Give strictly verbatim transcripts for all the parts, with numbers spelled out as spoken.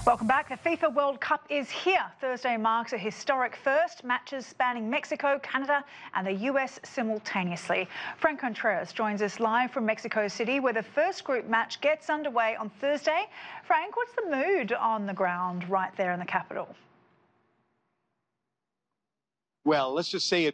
Welcome back. The FIFA World Cup is here. Thursday marks a historic first, matches spanning Mexico, Canada and the U S simultaneously. Frank Contreras joins us live from Mexico City, where the first group match gets underway on Thursday. Frank, what's the mood on the ground right there in the capital? Well, let's just say it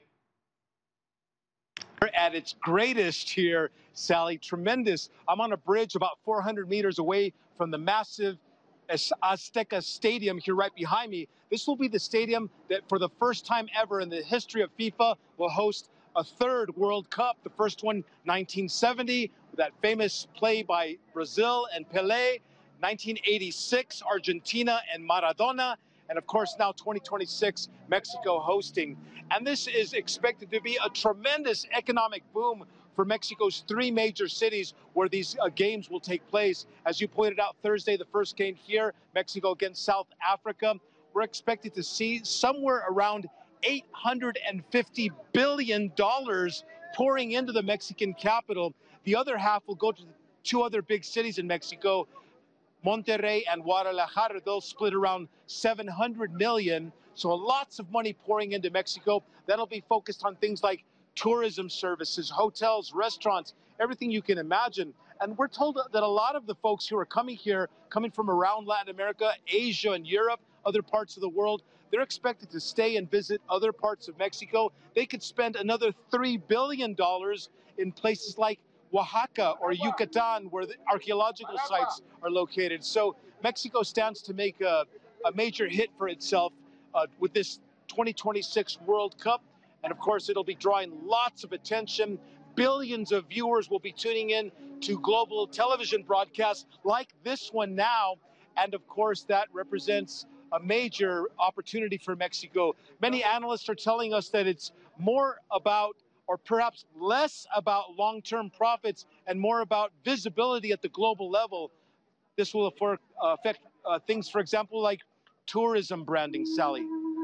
at its greatest here, Sally. Tremendous. I'm on a bridge about four hundred meters away from the massive Azteca Stadium here right behind me. This will be the stadium that for the first time ever in the history of FIFA will host a third World Cup. The first one, nineteen seventy, that famous play by Brazil and Pelé. nineteen eighty-six, Argentina and Maradona. And of course, now twenty twenty-six, Mexico hosting. And this is expected to be a tremendous economic boom for Mexico's three major cities where these uh, games will take place. As you pointed out, Thursday, the first game here, Mexico against South Africa. We're expected to see somewhere around eight hundred fifty billion dollars pouring into the Mexican capital. The other half will go to the two other big cities in Mexico, Monterrey and Guadalajara. They'll split around seven hundred million. So lots of money pouring into Mexico. That'll be focused on things like tourism services, hotels, restaurants, everything you can imagine. And we're told that a lot of the folks who are coming here, coming from around Latin America, Asia and Europe, other parts of the world, they're expected to stay and visit other parts of Mexico. They could spend another three billion dollars in places like Oaxaca or Yucatan, where the archaeological sites are located. So Mexico stands to make a, a major hit for itself uh, with this twenty twenty-six World Cup. And of course, it'll be drawing lots of attention. Billions of viewers will be tuning in to global television broadcasts like this one now. And of course, that represents a major opportunity for Mexico. Many analysts are telling us that it's more about, or perhaps less about long-term profits and more about visibility at the global level. This will affect uh, things, for example, like tourism branding, Sally.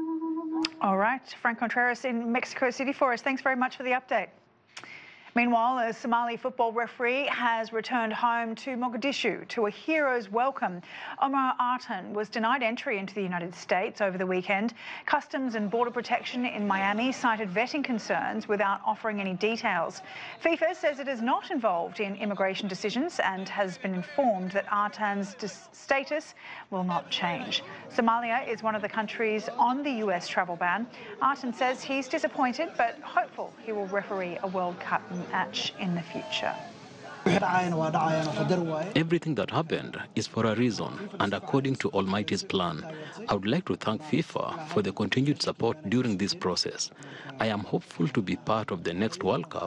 All right, Frank Contreras in Mexico City for us. Thanks very much for the update. Meanwhile, a Somali football referee has returned home to Mogadishu to a hero's welcome. Omar Artan was denied entry into the United States over the weekend. Customs and Border Protection in Miami cited vetting concerns without offering any details. FIFA says it is not involved in immigration decisions and has been informed that Artan's status will not change. Somalia is one of the countries on the U S travel ban. Artan says he's disappointed but hopeful he will referee a World Cup match in the future. Everything that happened is for a reason and according to Almighty's plan. I would like to thank FIFA for the continued support during this process. I am hopeful to be part of the next World Cup